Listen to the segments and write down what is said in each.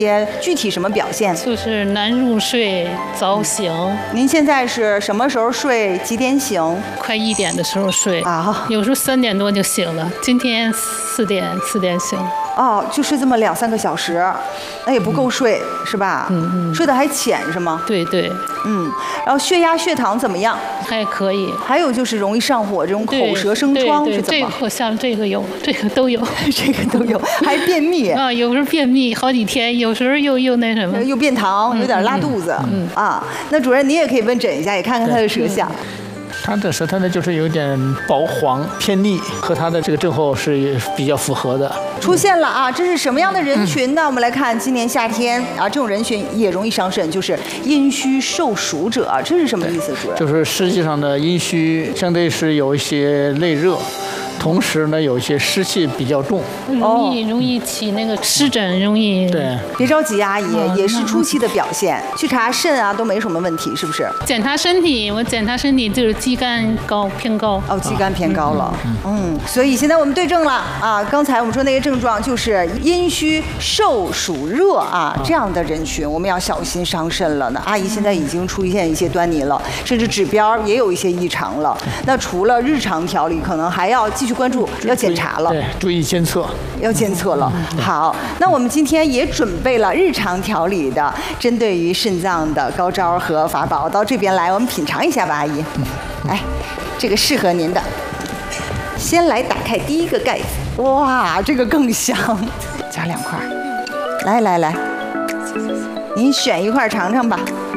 些具体什么表现？ 就是难入睡、早醒。 您现在是什么时候睡？几点醒？ 快1点的时候睡啊， 有时候3点多就醒了。今天4点醒。 哦，就睡这么2、3个小时，那也不够睡，是吧？睡得还浅是吗？ 对对。 然后血压、血糖怎么样？ 还可以。 还有就是容易上火，这种口舌生疮是怎么？ 像这个有，这个都有， 这个都有，还便秘啊，有时候便秘好几天，有时候又那什么， 又便溏，有点拉肚子。啊，那主任您也可以问诊一下，也看看他的舌象。 他的舌苔呢，就是有点薄黄偏腻，和他的这个症候是比较符合的。 出现了啊，这是什么样的人群呢？我们来看，今年夏天啊，这种人群也容易伤肾，就是阴虚受暑者，这是什么意思，主任？ 就是实际上的阴虚，相对是有一些内热。同时呢，有一些湿气比较重， 容易起那个湿疹，容易。 对， 别着急啊，也是初期的表现。去查肾啊都没什么问题，是不是？ 检查身体，我检查身体就是肌酐偏高。 哦，肌酐偏高了。所以现在我们对症了啊。刚才我们说那些症状就是阴虚受暑热啊，这样的人群我们要小心伤肾了。那阿姨现在已经出现一些端倪了，甚至指标也有一些异常了。那除了日常调理，可能还要继续关注，要检查了， 对，注意监测， 要监测了。好，那我们今天也准备了日常调理的，针对于肾脏的高招和法宝，到这边来，我们品尝一下吧，阿姨。来，这个适合您的。先来打开第一个盖子，哇，这个更香，加2块。来，您选1块尝尝吧。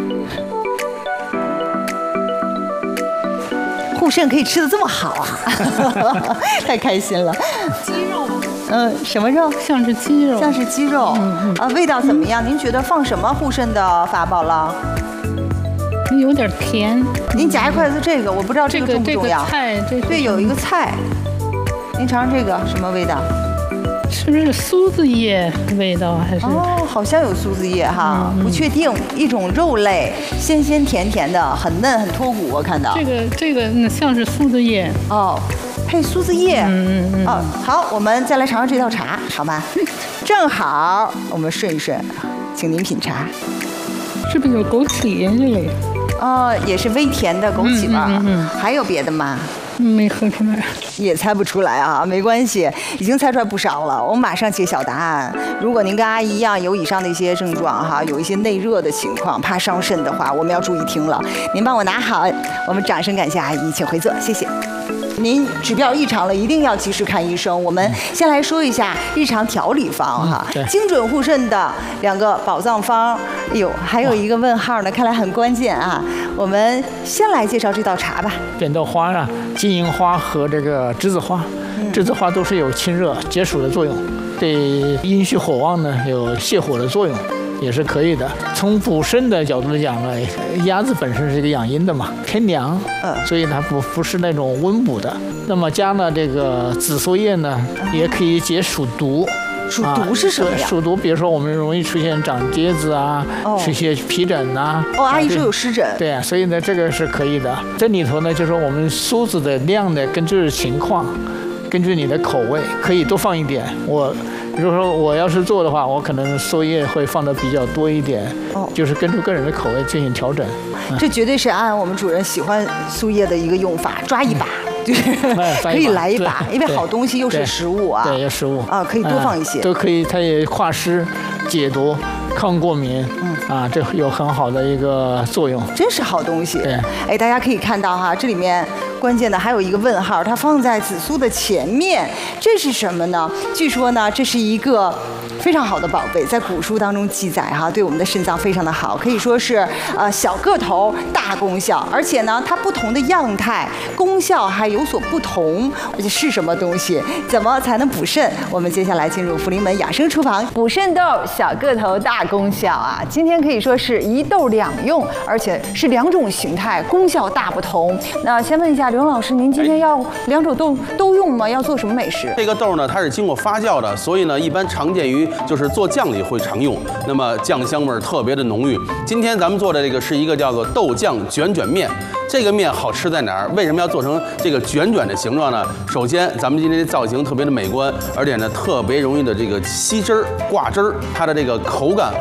护肾可以吃得这么好啊，太开心了。 鸡肉， 什么肉？ 像是鸡肉， 像是鸡肉。味道怎么样？您觉得放什么护肾的法宝了？ 有点甜。 您夹1筷子这个，我不知道这个重不重要。 菜， 对，有一个菜，您尝尝这个什么味道？ 是不是苏子叶味道还是？ 哦，好像有苏子叶哈，不确定。一种肉类，鲜鲜甜甜的，很嫩很脱骨，我看到。 这个像是苏子叶。 哦，配苏子叶。好，我们再来尝尝这道茶，好吗？正好，我们顺一顺，请您品茶。 是不是有枸杞这类？ 也是微甜的枸杞味。还有别的吗？ 没喝出来， 也猜不出来啊，没关系，已经猜出来不少了。我们马上揭晓答案。如果您跟阿姨一样有以上的一些症状哈，有一些内热的情况，怕伤肾的话，我们要注意听了。您帮我拿好，我们掌声感谢阿姨，请回座，谢谢。您指标异常了，一定要及时看医生。我们先来说一下日常调理方哈，精准护肾的2个宝藏方。哎呦，还有一个问号呢，看来很关键啊。我们先来介绍这道茶吧。 扁豆花啊，金银花和这个栀子花，栀子花都是有清热解暑的作用，对阴虚火旺呢有泻火的作用。也是可以的。从补肾的角度来讲呢，鸭子本身是一个养阴的嘛，偏凉，所以它不是那种温补的。那么加了这个紫苏叶呢，也可以解暑毒。 暑毒是什么呀？ 暑毒，比如说我们容易出现长疖子啊，出现皮疹啊。 阿姨说有湿疹。 对啊，所以呢，这个是可以的。这里头呢，就是我们苏子的量呢，根据情况，根据你的口味，可以多放一点。比如说我要是做的话，我可能苏叶会放的比较多一点，就是根据个人的口味进行调整。 这绝对是按我们主任喜欢苏叶的一个用法，抓一把。对，可以来一把，因为好东西又是食物啊， 对，食物啊，可以多放一些， 都可以，它也化湿、解毒、抗过敏，这有很好的一个作用， 真是好东西。 对， 哎，大家可以看到哈，这里面关键的还有一个问号，它放在紫苏的前面，这是什么呢？据说呢，这是一个非常好的宝贝，在古书当中记载哈，对我们的肾脏非常的好，可以说是小个头大功效，而且呢，它不同的样态功效还有所不同，而且是什么东西？怎么才能补肾？我们接下来进入福临门养生厨房，补肾豆小个头大功效啊！今天可以说是一豆两用，而且是2种形态，功效大不同。那先问一下刘老师，您今天要2种豆都用吗？要做什么美食？ 这个豆呢，它是经过发酵的，所以呢，一般常见于就是做酱里会常用，那么酱香味特别的浓郁。今天咱们做的这个是一个叫做豆酱卷卷面。这个面好吃在哪儿？为什么要做成这个卷卷的形状呢？首先，咱们今天的造型特别的美观，而且呢特别容易的这个吸汁儿、挂汁儿，它的这个口感